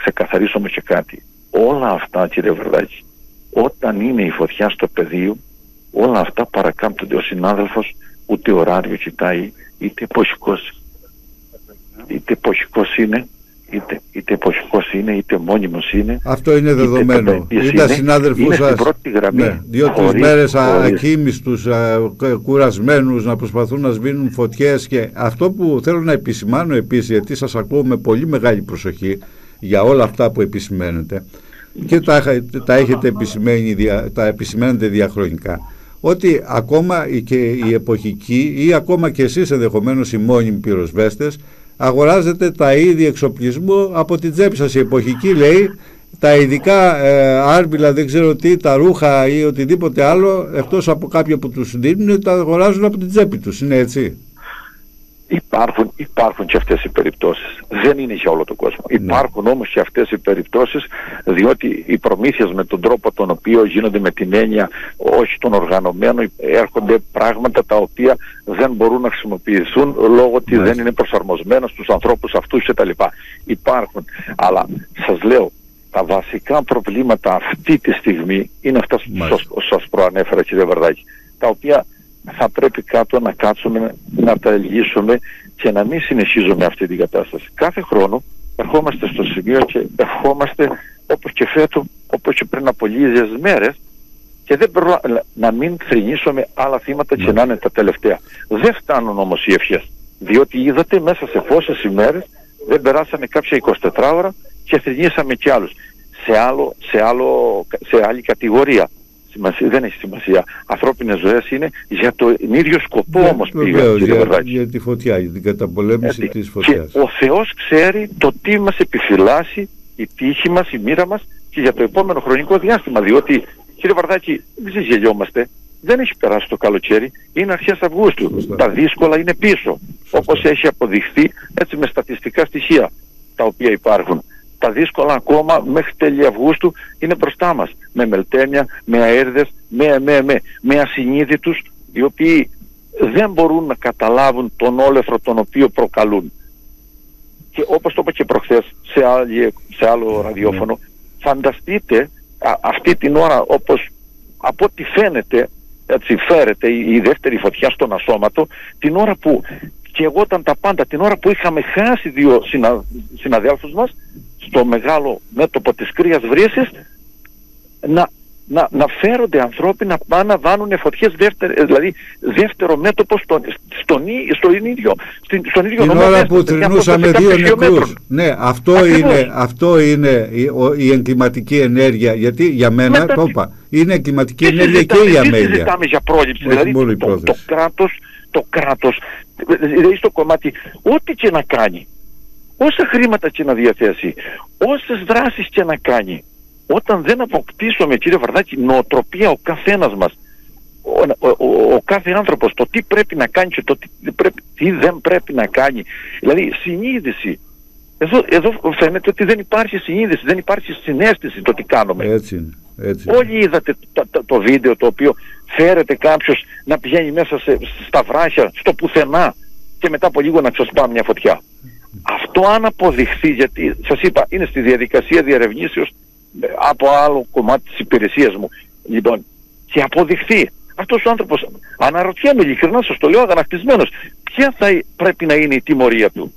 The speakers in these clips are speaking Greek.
ξεκαθαρίσω και κάτι. Όλα αυτά, κύριε Βαρδάκη, όταν είναι η φωτιά στο πεδίο, όλα αυτά παρακάμπτονται. Ο συνάδελφος ούτε ωράριο κοιτάει, είτε εποχικός είναι, είτε εποχικός είναι, είτε μόνιμος είναι. Αυτό είναι δεδομένο. Ήταν συνάδελφος σας, πρώτη γραμμή, ναι, 2-3 μέρες ακίμιστους, κουρασμένους, να προσπαθούν να σβήνουν φωτιές. Και αυτό που θέλω να επισημάνω επίσης, γιατί σας ακούω με πολύ μεγάλη προσοχή για όλα αυτά που επισημαίνετε και τα έχετε τα επισημαίνετε διαχρονικά, ότι ακόμα και οι εποχικοί ή ακόμα και εσείς ενδεχομένως οι μόνιμοι πυροσβέστες αγοράζετε τα είδη εξοπλισμού από την τσέπη σας. Η εποχική λέει τα ειδικά άρμπυλα, δεν ξέρω τι, τα ρούχα ή οτιδήποτε άλλο, εκτός από κάποια που τους δίνουν, τα αγοράζουν από την τσέπη τους. Είναι έτσι? Υπάρχουν και αυτές οι περιπτώσεις. Δεν είναι για όλο τον κόσμο. Υπάρχουν όμως και αυτές οι περιπτώσεις, διότι οι προμήθειες με τον τρόπο τον οποίο γίνονται, με την έννοια όχι των οργανωμένων, έρχονται πράγματα τα οποία δεν μπορούν να χρησιμοποιηθούν λόγω ότι δεν είναι προσαρμοσμένα στους ανθρώπους αυτούς κτλ. Υπάρχουν. Αλλά σας λέω, τα βασικά προβλήματα αυτή τη στιγμή είναι αυτά που σας προανέφερα, κύριε Βαρδάκη, τα οποία θα πρέπει κάτω να κάτσουμε να τα λύσουμε και να μην συνεχίζουμε αυτή την κατάσταση. Κάθε χρόνο ερχόμαστε στο σημείο και ερχόμαστε όπως και φέτο, όπως και πριν από λίγες μέρες, και δεν μπορούμε να μην θρηνήσουμε άλλα θύματα και να είναι τα τελευταία. Δεν φτάνουν όμως οι ευχές, διότι είδατε μέσα σε πόσες ημέρες δεν περάσαμε κάποια 24 ώρα και θρηνήσαμε κι άλλους σε άλλη κατηγορία. Δεν έχει σημασία. Ανθρώπινες ζωές είναι, για τον ίδιο σκοπό όμως πήγαν. Για τη φωτιά, για την καταπολέμηση της φωτιάς. Και ο Θεός ξέρει το τι μας επιφυλάσσει, η τύχη μας, η μοίρα μας και για το επόμενο χρονικό διάστημα. Διότι, κύριε Βαρδάκη, μην ξεγελιόμαστε. Δεν έχει περάσει το καλοκαίρι, είναι αρχές Αυγούστου. Σωστά. Τα δύσκολα είναι πίσω. Όπως έχει αποδειχθεί έτσι με στατιστικά στοιχεία τα οποία υπάρχουν. Τα δύσκολα ακόμα μέχρι τέλη Αυγούστου είναι μπροστά μας. Με μελτέμια, με αέρδες, με ασυνείδητους, οι οποίοι δεν μπορούν να καταλάβουν τον όλεθρο τον οποίο προκαλούν. Και όπως το είπα και προχθές σε άλλο ραδιόφωνο, φανταστείτε αυτή την ώρα, όπως από ό,τι φαίνεται, έτσι φέρεται η δεύτερη φωτιά στον ασώματο, την ώρα που και εγώ τα πάντα, την ώρα που είχαμε χάσει 2 συναδέλφους μας στο μεγάλο μέτωπο της κρύας βρύσης, να φέρονται ανθρώποι να πάνε να βάνουν φωτιές, δηλαδή δεύτερο μέτωπο στον ίδιο την ώρα που θρηνούσαμε 2 νεκρούς. Ναι, αυτό είναι η εγκληματική ενέργεια, γιατί για μένα το είπα, είναι εγκληματική ενέργεια και η αμέλεια. Δεν συζητάμε για πρόληψη, δηλαδή το κράτος, δηλαδή στο κομμάτι, ό,τι και να κάνει, όσα χρήματα και να διαθέσει, όσες δράσεις και να κάνει, όταν δεν αποκτήσουμε, κύριε Βαρδάκη, νοοτροπία ο καθένας μας, ο κάθε άνθρωπος, το τι πρέπει να κάνει και το τι δεν πρέπει να κάνει, δηλαδή συνείδηση. Εδώ φαίνεται ότι δεν υπάρχει συνείδηση, δεν υπάρχει συναίσθηση το τι κάνουμε. Έτσι είναι. Όλοι είδατε το βίντεο το οποίο φέρεται κάποιος να πηγαίνει μέσα στα βράχια, στο πουθενά, και μετά από λίγο να ξεσπά μια φωτιά. Αυτό αν αποδειχθεί, γιατί σας είπα είναι στη διαδικασία διερευνήσεως από άλλο κομμάτι της υπηρεσίας μου, λοιπόν, και αποδειχθεί, αυτός ο άνθρωπος, αναρωτιέμαι ειλικρινά, σας το λέω αγανακτισμένος, ποια θα πρέπει να είναι η τιμωρία του?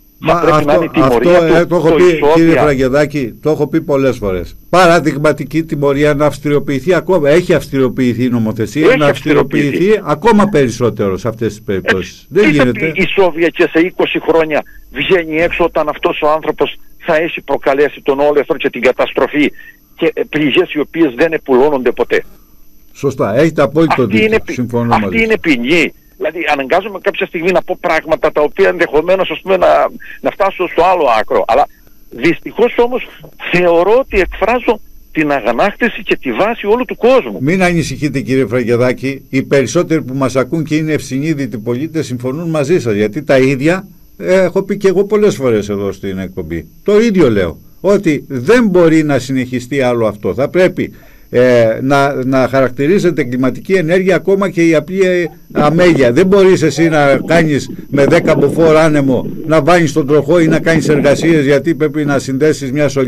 Το έχω πει, κύριε Φραγκεδάκη, το έχω πει πολλές φορές. Παραδειγματική τιμωρία, να αυστηροποιηθεί ακόμα. Έχει αυστηροποιηθεί η νομοθεσία, να αυστηροποιηθεί ακόμα περισσότερο σε αυτές τις περιπτώσεις. Δεν γίνεται. Η Σόβια και σε 20 χρόνια βγαίνει έξω όταν αυτός ο άνθρωπος θα έχει προκαλέσει τον όλεθρο και την καταστροφή και πληγές οι οποίες δεν επουλώνονται ποτέ. Σωστά, έχετε απόλυτο δίκιο. Αυτή είναι ποινή. Δηλαδή αναγκάζομαι κάποια στιγμή να πω πράγματα τα οποία ενδεχομένως, ας πούμε, να φτάσω στο άλλο άκρο. Αλλά δυστυχώς όμως θεωρώ ότι εκφράζω την αγανάκτηση και τη βάση όλου του κόσμου. Μην ανησυχείτε, κύριε Φραγκεδάκη, οι περισσότεροι που μας ακούν και είναι ευσυνείδητοι πολίτες συμφωνούν μαζί σας, γιατί τα ίδια έχω πει και εγώ πολλές φορές εδώ στην εκπομπή. Το ίδιο λέω, ότι δεν μπορεί να συνεχιστεί άλλο αυτό. Θα πρέπει να χαρακτηρίζεται κλιματική ενέργεια ακόμα και η απλή αμέλεια. Δεν μπορείς εσύ να κάνεις με 10 μποφόρ άνεμο να βάνεις τον τροχό ή να κάνεις εργασίες, γιατί πρέπει να συνδέσεις μια